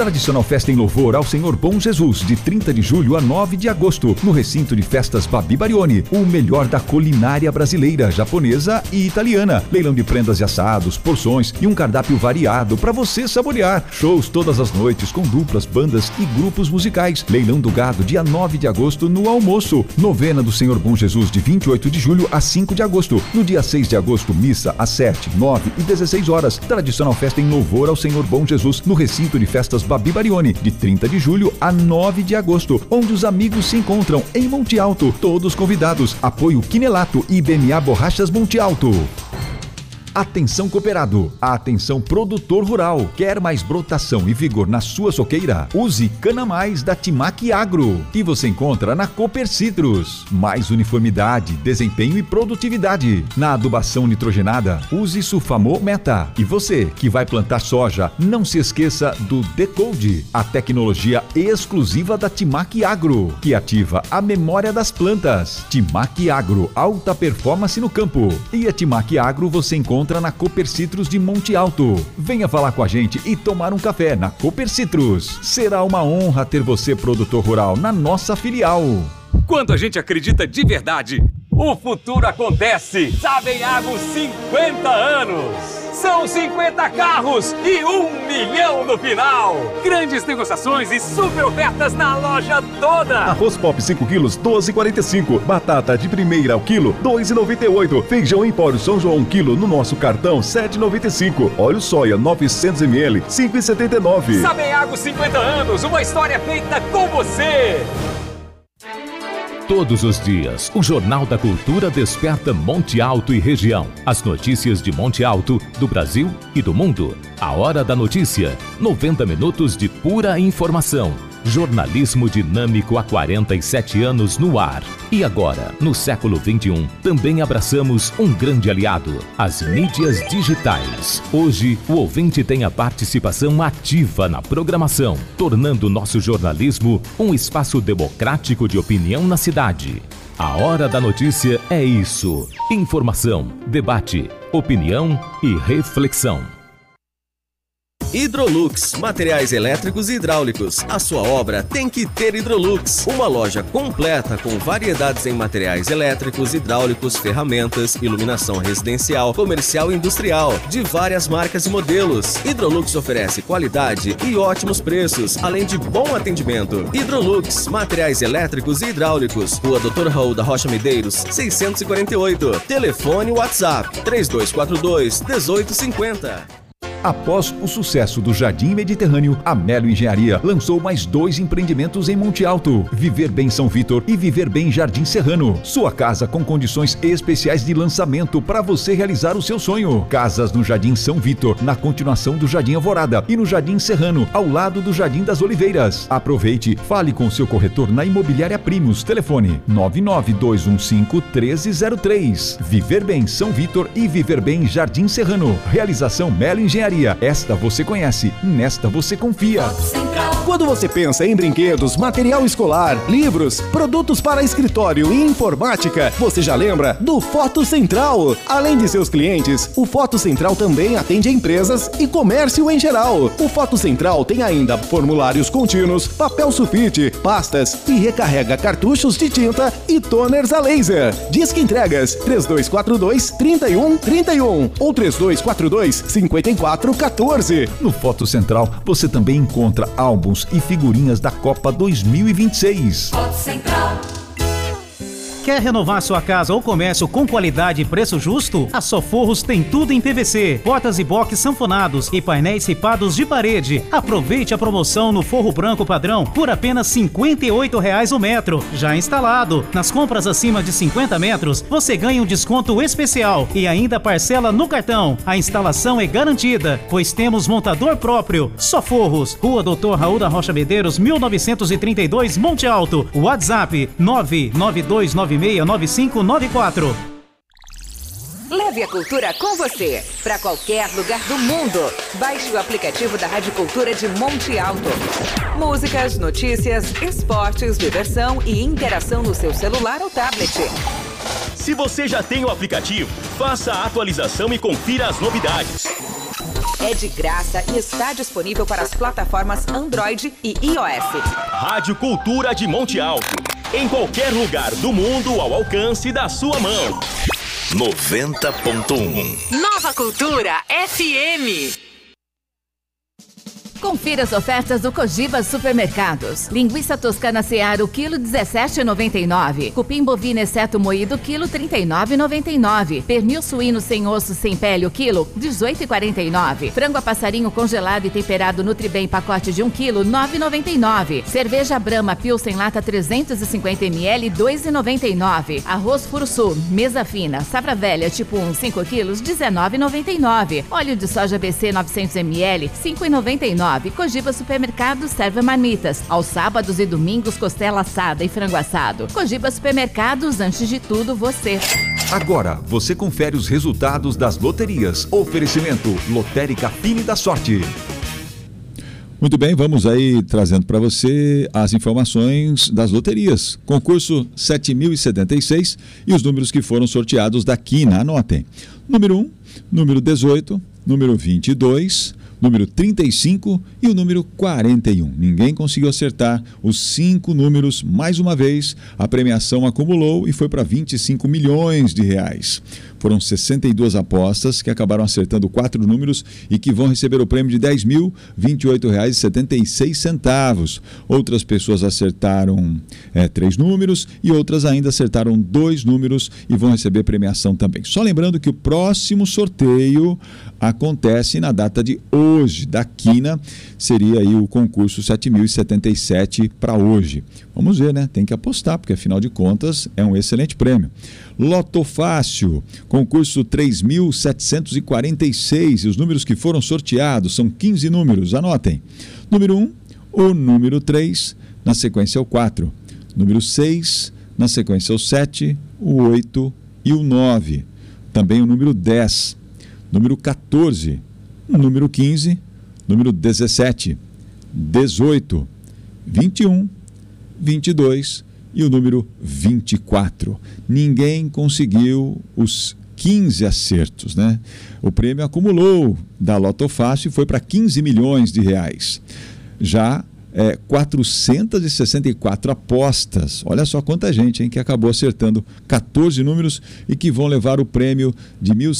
Tradicional festa em louvor ao Senhor Bom Jesus, de 30 de julho a 9 de agosto, no recinto de festas Babi Barioni. O melhor da culinária brasileira, japonesa e italiana. Leilão de prendas e assados, porções e um cardápio variado para você saborear. Shows todas as noites com duplas, bandas e grupos musicais. Leilão do gado, dia 9 de agosto, no almoço. Novena do Senhor Bom Jesus, de 28 de julho a 5 de agosto. No dia 6 de agosto, missa às 7, 9 e 16 horas. Tradicional festa em louvor ao Senhor Bom Jesus, no recinto de festas Babi Barioni, de 30 de julho a 9 de agosto, onde os amigos se encontram em Monte Alto. Todos convidados. Apoio Quinelato e BMA Borrachas Monte Alto. Atenção cooperado, atenção produtor rural. Quer mais brotação e vigor na sua soqueira? Use Cana Mais da Timac Agro, que você encontra na Cooper Citrus. Mais uniformidade, desempenho e produtividade. Na adubação nitrogenada, use Sulfamo Meta. E você que vai plantar soja, não se esqueça do Decode, a tecnologia exclusiva da Timac Agro, que ativa a memória das plantas. Timac Agro, alta performance no campo. E a Timac Agro você encontra na Cooper Citrus de Monte Alto. Venha falar com a gente e tomar um café na Cooper Citrus. Será uma honra ter você, produtor rural, na nossa filial. Quando a gente acredita de verdade, o futuro acontece. Sabeago 50 anos. São 50 carros e 1 milhão no final. Grandes negociações e super ofertas na loja toda. Arroz Pop 5 quilos, 12,45. Batata de primeira ao quilo, 2,98. Feijão Empório São João 1 quilo no nosso cartão, 7,95. Óleo soia 900 ml, 5,79. Sabeago 50 anos, uma história feita com você. Todos os dias, o Jornal da Cultura desperta Monte Alto e região. As notícias de Monte Alto, do Brasil e do mundo. A Hora da Notícia, 90 minutos de pura informação. Jornalismo dinâmico há 47 anos no ar. E agora, no século XXI, também abraçamos um grande aliado, as mídias digitais. Hoje, o ouvinte tem a participação ativa na programação, tornando o nosso jornalismo um espaço democrático de opinião na cidade. A Hora da Notícia é isso: informação, debate, opinião e reflexão. Hidrolux, materiais elétricos e hidráulicos. A sua obra tem que ter Hidrolux. Uma loja completa com variedades em materiais elétricos, hidráulicos, ferramentas, iluminação residencial, comercial e industrial, de várias marcas e modelos. Hidrolux oferece qualidade e ótimos preços, além de bom atendimento. Hidrolux, materiais elétricos e hidráulicos. Rua Dr. Raul da Rocha Medeiros, 648. Telefone WhatsApp 3242-1850. Após o sucesso do Jardim Mediterrâneo, a Melo Engenharia lançou mais 2 empreendimentos em Monte Alto: Viver Bem São Vitor e Viver Bem Jardim Serrano. Sua casa com condições especiais de lançamento para você realizar o seu sonho. Casas no Jardim São Vitor, na continuação do Jardim Alvorada, e no Jardim Serrano, ao lado do Jardim das Oliveiras. Aproveite, fale com seu corretor na Imobiliária Primos. Telefone 99215-1303. Viver Bem São Vitor e Viver Bem Jardim Serrano. Realização Melo Engenharia. Esta você conhece, nesta você confia. Quando você pensa em brinquedos, material escolar, livros, produtos para escritório e informática, você já lembra do Foto Central. Além de seus clientes, o Foto Central também atende empresas e comércio em geral. O Foto Central tem ainda formulários contínuos, papel sulfite, pastas e recarrega cartuchos de tinta e toners a laser. Disque entregas 3242-3131 ou 3242-5414. No Foto Central, você também encontra álbuns e figurinhas da Copa 2026. Foto Central. Quer renovar sua casa ou comércio com qualidade e preço justo? A Soforros tem tudo em PVC, portas e box sanfonados e painéis ripados de parede. Aproveite a promoção no forro branco padrão por apenas R$ 58,00 o metro, já instalado. Nas compras acima de 50 metros, você ganha um desconto especial e ainda parcela no cartão. A instalação é garantida, pois temos montador próprio. Soforros, Rua Dr. Raul da Rocha Medeiros, 1932, Monte Alto. WhatsApp 992969594. Leve a cultura com você para qualquer lugar do mundo. Baixe o aplicativo da Rádio Cultura de Monte Alto. Músicas, notícias, esportes, diversão e interação no seu celular ou tablet. Se você já tem o aplicativo, faça a atualização e confira as novidades. É de graça e está disponível para as plataformas Android e iOS. Rádio Cultura de Monte Alto. Em qualquer lugar do mundo, ao alcance da sua mão. 90.1 Nova Cultura FM. Confira as ofertas do Cogiba Supermercados. Linguiça toscana Seara, o quilo R$17,99. Cupim bovino exceto moído, quilo R$39,99. Pernil suíno sem osso, sem pele, o quilo R$18,49. Frango a passarinho congelado e temperado Nutribem, pacote de 1 quilo, R$9,99. Cerveja Brahma Pilsen lata 350 ml, R$2,99. Arroz Furusul, mesa fina, Safra Velha, tipo 1, 5 quilos, R$19,99. Óleo de soja BC 900 ml, R$5,99. Cogiba Supermercado serve marmitas. Aos sábados e domingos, costela assada e frango assado. Cogiba Supermercados, antes de tudo, você. Agora, você confere os resultados das loterias. Oferecimento Lotérica Fine da Sorte. Muito bem, vamos aí trazendo para você as informações das loterias. Concurso 7076 e os números que foram sorteados da Quina. Anotem. Número 1, número 18, número 22, número 35 e o número 41. Ninguém conseguiu acertar os 5 números. Mais uma vez, a premiação acumulou e foi para 25 milhões de reais. Foram 62 apostas que acabaram acertando 4 números e que vão receber o prêmio de R$10.028,76. Outras pessoas acertaram 3 números e outras ainda acertaram 2 números e vão receber premiação também. Só lembrando que o próximo sorteio acontece na data de hoje, da Quina, seria aí o concurso 7077 para hoje. Vamos ver, né? Tem que apostar, porque afinal de contas é um excelente prêmio. Loto Fácil, concurso 3746, e os números que foram sorteados são 15 números, anotem. Número 1, o número 3, na sequência o 4. Número 6, na sequência o 7, o 8 e o 9. Também o número 10. Número 14, número 15, número 17, 18, 21, 22 e o número 24. Ninguém conseguiu os 15 acertos, né? O prêmio acumulou da Loto Fácil e foi para 15 milhões de reais. Já 464 apostas. Olha só quanta gente, hein, que acabou acertando 14 números e que vão levar o prêmio de R$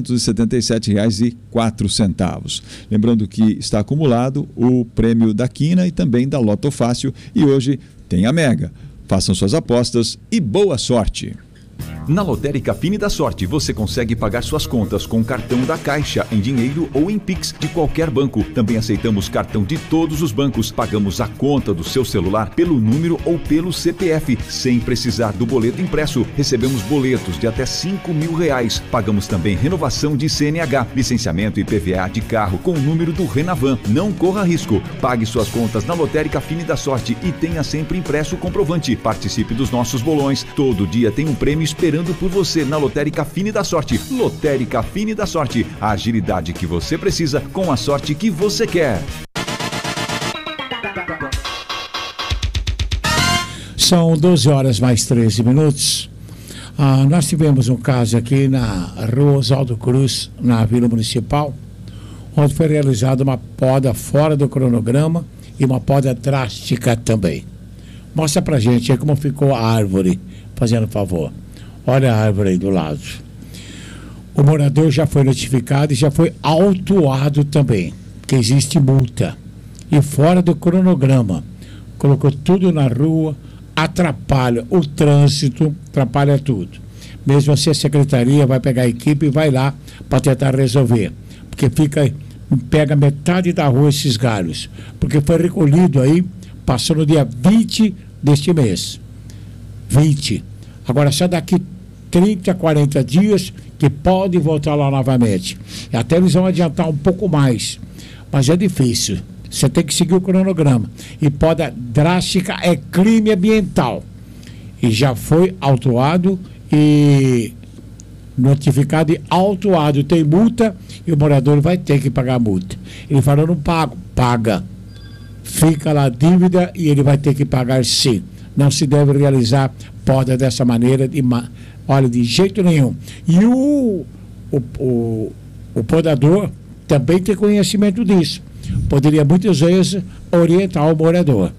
1.777,04. Lembrando que está acumulado o prêmio da Quina e também da Loto Fácil e hoje tem a Mega. Façam suas apostas e boa sorte! Na Lotérica Fine da Sorte, você consegue pagar suas contas com cartão da Caixa, em dinheiro ou em Pix de qualquer banco. Também aceitamos cartão de todos os bancos. Pagamos a conta do seu celular pelo número ou pelo CPF, sem precisar do boleto impresso. Recebemos boletos de até R$5.000. Pagamos também renovação de CNH, licenciamento e PVA de carro com o número do Renavan. Não corra risco. Pague suas contas na Lotérica Fine da Sorte e tenha sempre impresso o comprovante. Participe dos nossos bolões. Todo dia tem um prêmio esperando por você na Lotérica Fine da Sorte. Lotérica Fine da Sorte, a agilidade que você precisa com a sorte que você quer. São 12 horas mais 13 minutos. Nós tivemos um caso aqui na Rua Oswaldo Cruz, na Vila Municipal, onde foi realizada uma poda fora do cronograma e uma poda drástica também. Mostra pra gente aí como ficou a árvore, fazendo favor. Olha a árvore aí do lado. O morador já foi notificado e já foi autuado também, porque existe multa. E fora do cronograma. Colocou tudo na rua, atrapalha o trânsito, atrapalha tudo. Mesmo assim, a secretaria vai pegar a equipe e vai lá para tentar resolver. Porque pega metade da rua esses galhos. Porque foi recolhido aí, passou no dia 20 deste mês. 20. Agora, só daqui 30, 40 dias que pode voltar lá novamente. E até eles vão adiantar um pouco mais. Mas é difícil. Você tem que seguir o cronograma. E poda drástica é crime ambiental. E já foi autuado e notificado e autuado. Tem multa e o morador vai ter que pagar a multa. Ele falou, não pago. Paga. Fica lá a dívida e ele vai ter que pagar sim. Não se deve realizar poda dessa maneira, de jeito nenhum. E o podador também tem conhecimento disso. Poderia muitas vezes orientar o morador.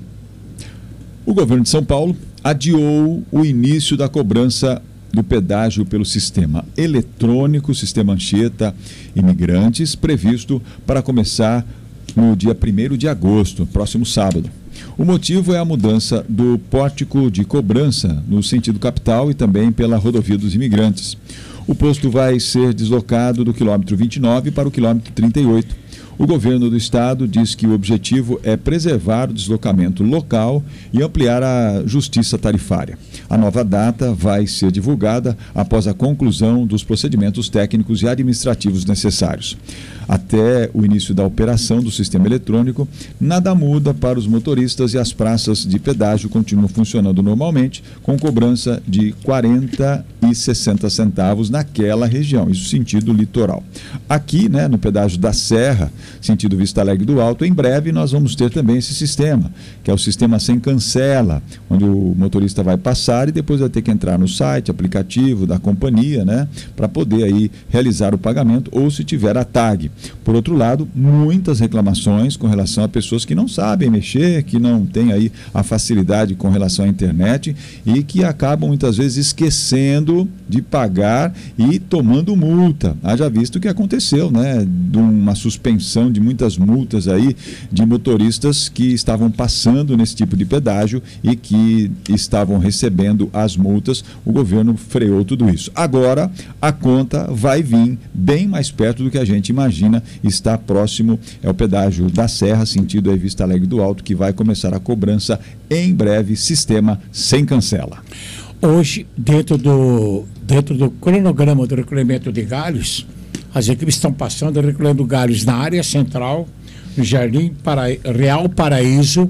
O governo de São Paulo adiou o início da cobrança do pedágio pelo sistema eletrônico, sistema Anchieta Imigrantes, previsto para começar no dia 1º de agosto, próximo sábado. O motivo é a mudança do pórtico de cobrança no sentido capital e também pela rodovia dos imigrantes. O posto vai ser deslocado do quilômetro 29 para o quilômetro 38. O governo do estado diz que o objetivo é preservar o deslocamento local e ampliar a justiça tarifária. A nova data vai ser divulgada após a conclusão dos procedimentos técnicos e administrativos necessários. Até o início da operação do sistema eletrônico, nada muda para os motoristas e as praças de pedágio continuam funcionando normalmente, com cobrança de 40 e 60 centavos naquela região, isso sentido litoral. Aqui, no pedágio da Serra, sentido Vista Alegre do Alto, em breve nós vamos ter também esse sistema, que é o sistema sem cancela, onde o motorista vai passar e depois vai ter que entrar no site, aplicativo da companhia, para poder aí realizar o pagamento, ou se tiver a tag. Por outro lado, muitas reclamações com relação a pessoas que não sabem mexer, que não têm aí a facilidade com relação à internet e que acabam muitas vezes esquecendo de pagar e tomando multa. Haja visto o que aconteceu, de uma suspensão de muitas multas aí de motoristas que estavam passando nesse tipo de pedágio e que estavam recebendo as multas. O governo freou tudo isso. Agora, a conta vai vir bem mais perto do que a gente imagina. Está próximo, é o pedágio da Serra, sentido aí Vista Alegre do Alto, que vai começar a cobrança em breve, sistema sem cancela. Hoje, dentro do cronograma do recolhimento de galhos, as equipes estão passando recolhendo galhos na área central, no Jardim Real Paraíso,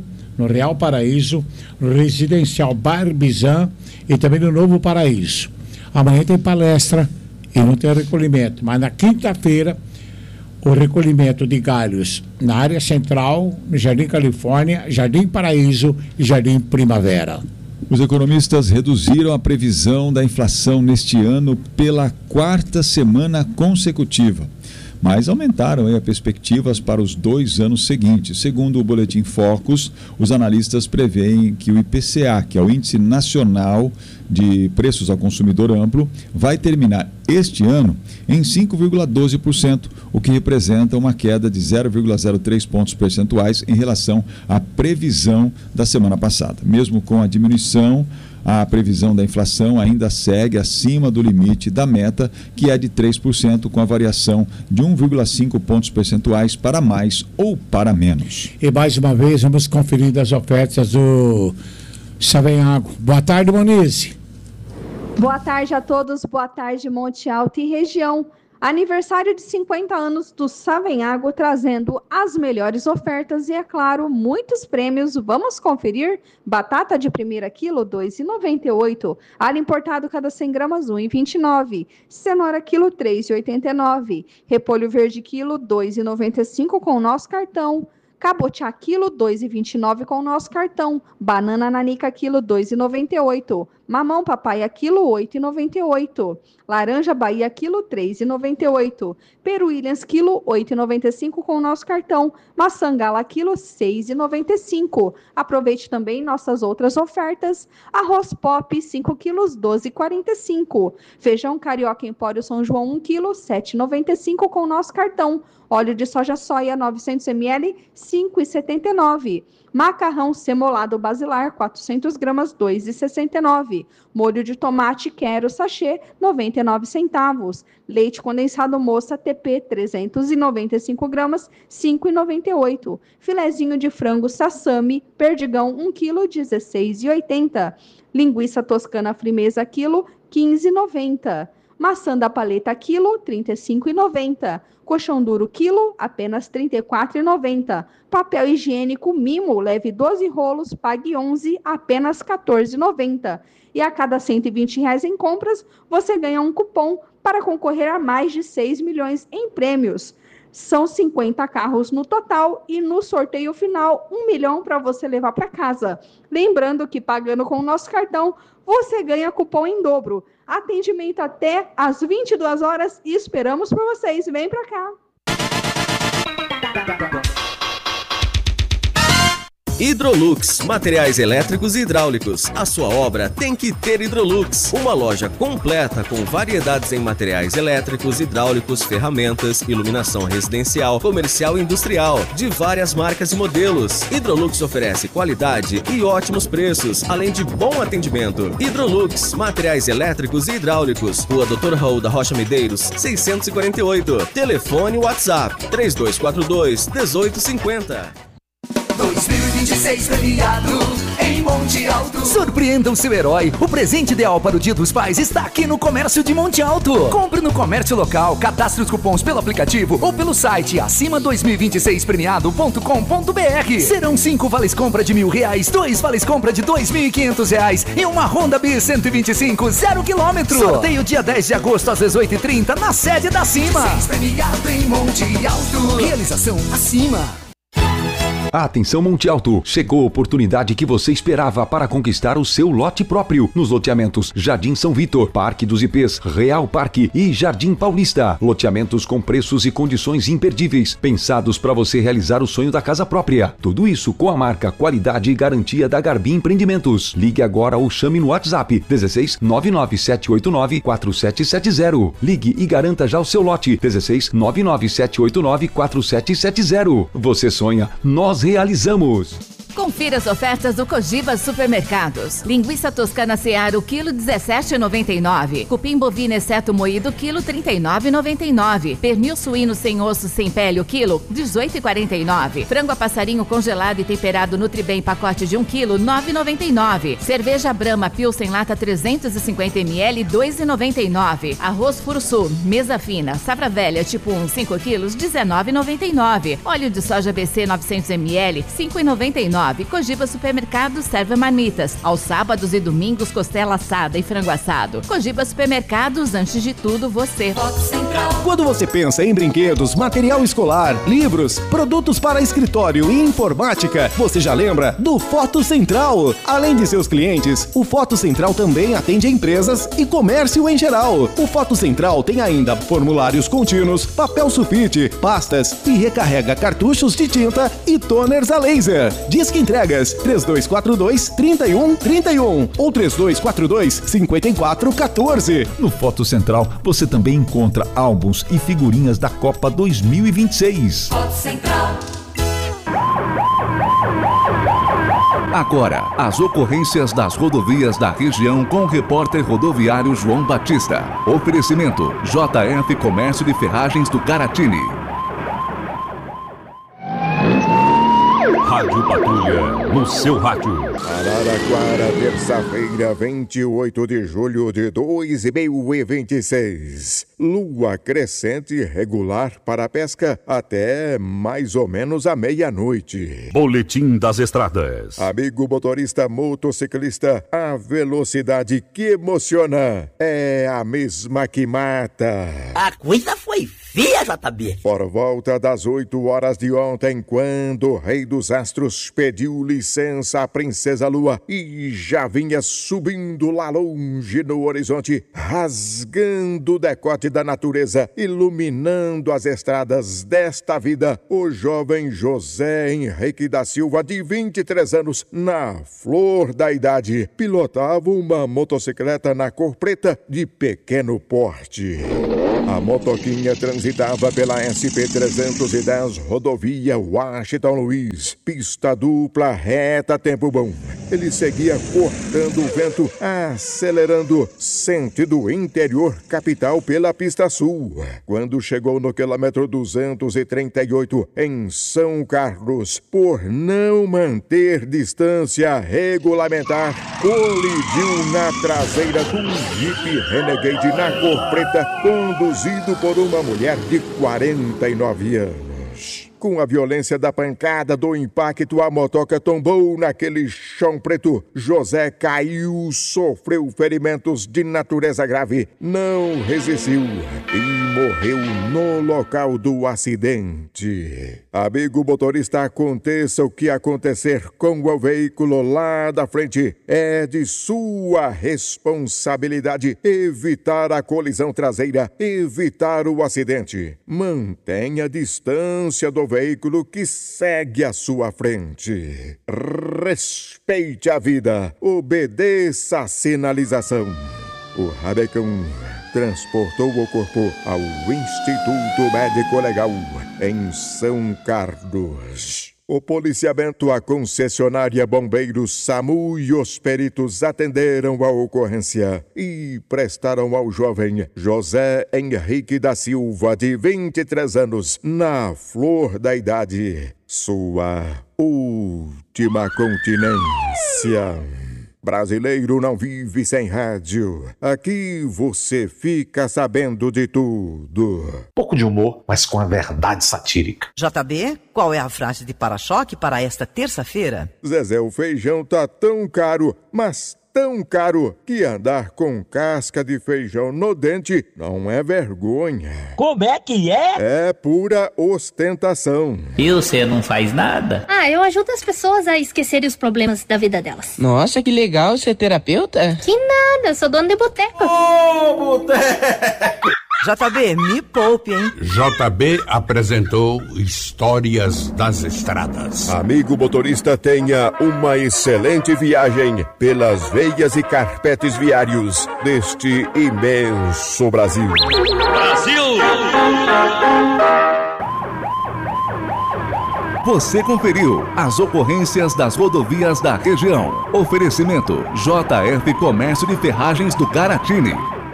no Residencial Barbizan e também no Novo Paraíso. Amanhã tem palestra e não tem recolhimento, mas na quinta-feira o recolhimento de galhos na área central, no Jardim Califórnia, Jardim Paraíso e Jardim Primavera. Os economistas reduziram a previsão da inflação neste ano pela 4ª semana consecutiva, mas aumentaram as perspectivas para os 2 anos seguintes. Segundo o Boletim Focus, os analistas preveem que o IPCA, que é o Índice Nacional de Preços ao Consumidor Amplo, vai terminar este ano em 5,12%, o que representa uma queda de 0,03 pontos percentuais em relação à previsão da semana passada. Mesmo com a diminuição, a previsão da inflação ainda segue acima do limite da meta, que é de 3%, com a variação de 1,5 pontos percentuais para mais ou para menos. E mais uma vez vamos conferir as ofertas do Savenhago. Boa tarde, Monize. Boa tarde a todos, boa tarde Monte Alto e região. Aniversário de 50 anos do Savenhago, trazendo as melhores ofertas e, é claro, muitos prêmios. Vamos conferir? Batata de primeira quilo, R$ 2,98. Alho importado cada 100 gramas, R$ 1,29. Cenoura quilo, R$ 3,89. Repolho verde quilo, R$ 2,95 com o nosso cartão. Cabotiá quilo, R$ 2,29 com o nosso cartão. Banana nanica quilo, R$ 2,98. Mamão papaya quilo, R$ 8,98. Laranja Bahia quilo, R$ 3,98. Peru Williams quilo, R$ 8,95 com o nosso cartão. Maçã Gala quilo, R$ 6,95. Aproveite também nossas outras ofertas. Arroz Pop 5 quilos, R$ 12,45. Feijão Carioca Empório São João 1 quilo, R$ 7,95 com o nosso cartão. Óleo de soja soia 900 ml, R$ 5,79. Macarrão semolado basilar 400 gramas, R$ 2,69. Molho de tomate quero sachê, 99 centavos. Leite condensado moça TP 395 gramas, R$ 5,98. Filezinho de frango sassami, perdigão 1 quilo, R$ 16,80. Linguiça toscana frimeza quilo, R$ 15,90. Maçã da paleta quilo, R$ 35,90. Colchão duro quilo, apenas R$ 34,90. Papel higiênico Mimo, leve 12 rolos, pague 11, apenas R$ 14,90. E a cada R$ 120 em compras, você ganha um cupom para concorrer a mais de 6 milhões em prêmios. São 50 carros no total e no sorteio final, 1 milhão para você levar para casa. Lembrando que pagando com o nosso cartão, você ganha cupom em dobro. Atendimento até às 22 horas e esperamos por vocês. Vem para cá. Hidrolux, materiais elétricos e hidráulicos. A sua obra tem que ter Hidrolux. Uma loja completa com variedades em materiais elétricos, hidráulicos, ferramentas, iluminação residencial, comercial e industrial, de várias marcas e modelos. Hidrolux oferece qualidade e ótimos preços, além de bom atendimento. Hidrolux, materiais elétricos e hidráulicos. Rua Dr. Raul da Rocha Medeiros, 648. Telefone WhatsApp 3242-1850. 2026 premiado em Monte Alto. Surpreenda o seu herói. O presente ideal para o Dia dos Pais está aqui no Comércio de Monte Alto. Compre no comércio local, cadastre os cupons pelo aplicativo ou pelo site acima2026premiado.com.br. Serão 5 vales compra de R$1.000, 2 vales compra de R$2.500 e uma Honda Bis 125 0 km. Sorteio dia 10 de agosto às 18h30 na sede da Acima. Premiado em Monte Alto. Realização Acima. Atenção Monte Alto, chegou a oportunidade que você esperava para conquistar o seu lote próprio nos loteamentos Jardim São Vitor, Parque dos IPs, Real Parque e Jardim Paulista. Loteamentos com preços e condições imperdíveis, pensados para você realizar o sonho da casa própria. Tudo isso com a marca, qualidade e garantia da Garbi Empreendimentos. Ligue agora ou chame no WhatsApp 16 99789 4770. Ligue e garanta já o seu lote 16 99789 4770. Você sonha, nós realizamos. Confira as ofertas do Cogiba Supermercados. Linguiça toscana Seara, quilo 17,99. Cupim bovino exceto moído, quilo 39,99. Pernil suíno sem osso sem pele, o quilo 18,49. Frango a passarinho congelado e temperado Nutribem, pacote de 1 quilo, 9,99. Cerveja Brahma Pilsen lata 350 ml, 2,99. Arroz Furusul, mesa fina, safra velha tipo 1, 5 quilos, 19,99. Óleo de soja BC 900 ml, 5,99. Cogiba Supermercados serve marmitas. Aos sábados e domingos, costela assada e frango assado. Cogiba Supermercados, antes de tudo, você. Quando você pensa em brinquedos, material escolar, livros, produtos para escritório e informática, você já lembra do Foto Central. Além de seus clientes, o Foto Central também atende empresas e comércio em geral. O Foto Central tem ainda formulários contínuos, papel sulfite, pastas e recarrega cartuchos de tinta e toners a laser. Disque entregas 3242-3131 ou 3242-5414. No Foto Central você também encontra álbuns e figurinhas da Copa 2026. Foto Central. Agora, as ocorrências das rodovias da região com o repórter rodoviário João Batista. Oferecimento JF Comércio de Ferragens do Caratini. Rádio Patrulha, no seu rádio. Araraquara, terça-feira, 28 de julho de 2026. Lua crescente regular para a pesca até mais ou menos a meia-noite. Boletim das estradas. Amigo motorista motociclista, a velocidade que emociona é a mesma que mata. A coisa foi feia, JB. Por volta das 8 horas de ontem, quando o Rei dos Astros pediu licença à Princesa Lua e já vinha subindo lá longe no horizonte, rasgando o decote da natureza, iluminando as estradas desta vida, o jovem José Henrique da Silva, de 23 anos, na flor da idade, pilotava uma motocicleta na cor preta de pequeno porte. A motoquinha transitava pela SP-310, rodovia Washington Luiz, pista dupla, reta, tempo bom. Ele seguia cortando o vento, acelerando, sentido interior capital pela pista sul. Quando chegou no quilômetro 238, em São Carlos, por não manter distância regulamentar, colidiu na traseira de um Jeep Renegade na cor preta, conduzido por uma mulher de 49 anos. Com a violência da pancada do impacto, a motoca tombou naquele chão preto. José caiu, sofreu ferimentos de natureza grave, não resistiu e morreu no local do acidente. Amigo motorista, aconteça o que acontecer com o veículo lá da frente, é de sua responsabilidade evitar a colisão traseira, evitar o acidente. Mantenha a distância do veículo que segue à sua frente. Respeite a vida, obedeça a sinalização. O Rabecão transportou o corpo ao Instituto Médico Legal em São Carlos. O policiamento, a concessionária Bombeiros, SAMU e os peritos atenderam a ocorrência e prestaram ao jovem José Henrique da Silva, de 23 anos, na flor da idade, sua última continência. Brasileiro não vive sem rádio. Aqui você fica sabendo de tudo. Pouco de humor, mas com a verdade satírica. JB, qual é a frase de para-choque para esta terça-feira? Zezé, o feijão tá tão caro, mas tão caro que andar com casca de feijão no dente não é vergonha. Como é que é? É pura ostentação. E você não faz nada? Eu ajudo as pessoas a esquecerem os problemas da vida delas. Nossa, que legal ser terapeuta. Que nada, eu sou dona de boteco. Boteco! JB, me poupe, hein? JB apresentou Histórias das Estradas. Amigo motorista, tenha uma excelente viagem pelas veias e carpetes viários deste imenso Brasil. Brasil! Você conferiu as ocorrências das rodovias da região. Oferecimento JF Comércio de Ferragens do Garatini.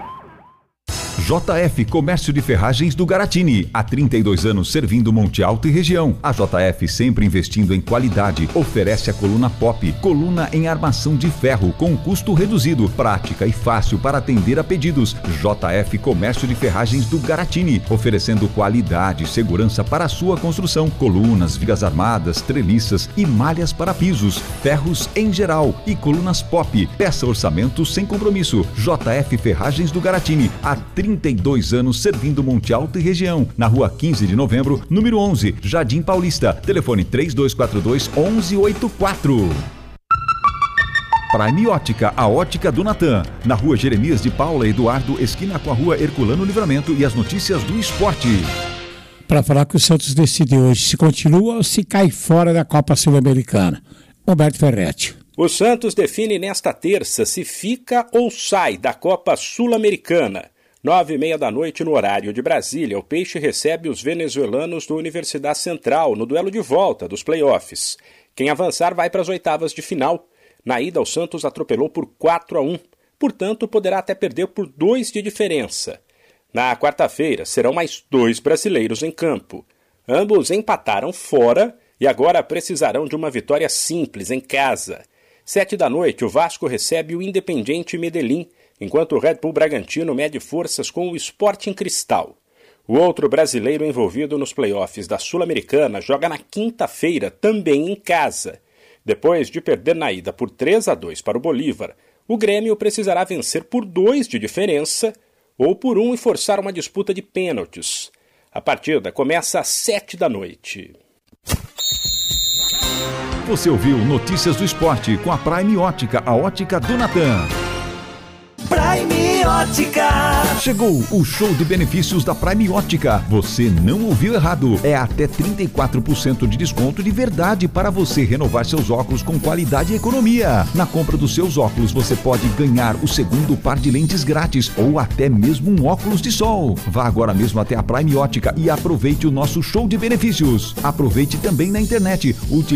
JF Comércio de Ferragens do Garatini, há 32 anos servindo Monte Alto e região. A JF, sempre investindo em qualidade, oferece a coluna Pop, coluna em armação de ferro com custo reduzido, prática e fácil para atender a pedidos. JF Comércio de Ferragens do Garatini, oferecendo qualidade e segurança para a sua construção, colunas, vigas armadas, treliças e malhas para pisos, ferros em geral e colunas Pop. Peça orçamento sem compromisso. JF Ferragens do Garatini, há 32 anos servindo Monte Alto e região. Na rua 15 de novembro, número 11, Jardim Paulista. Telefone 3242-1184. Prime Ótica, a ótica do Natan. Na rua Jeremias de Paula Eduardo, esquina com a rua Herculano Livramento, e as notícias do esporte. Para falar que o Santos decide hoje se continua ou se cai fora da Copa Sul-Americana. Roberto Ferretti. O Santos define nesta terça se fica ou sai da Copa Sul-Americana. 9h30 da noite no horário de Brasília, o Peixe recebe os venezuelanos do Universidade Central no duelo de volta dos playoffs. Quem avançar vai para as oitavas de final. Na ida, o Santos atropelou por 4-1, portanto poderá até perder por 2 de diferença. Na quarta-feira, serão mais 2 brasileiros em campo. Ambos empataram fora e agora precisarão de uma vitória simples em casa. 7 da noite, o Vasco recebe o Independiente Medellín, enquanto o Red Bull Bragantino mede forças com o Sporting Cristal. O outro brasileiro envolvido nos playoffs da Sul-Americana joga na quinta-feira, também em casa. Depois de perder na ida por 3-2 para o Bolívar, o Grêmio precisará vencer por 2 de diferença ou por 1 e forçar uma disputa de pênaltis. A partida começa às 7 da noite. Você ouviu Notícias do Esporte com a Prime Ótica, a ótica do Natan. Prime Ótica. Chegou o show de benefícios da Prime Ótica. Você não ouviu errado. É até 34% de desconto de verdade para você renovar seus óculos com qualidade e economia. Na compra dos seus óculos, você pode ganhar o segundo par de lentes grátis ou até mesmo um óculos de sol. Vá agora mesmo até a Prime Ótica e aproveite o nosso show de benefícios. Aproveite também na internet.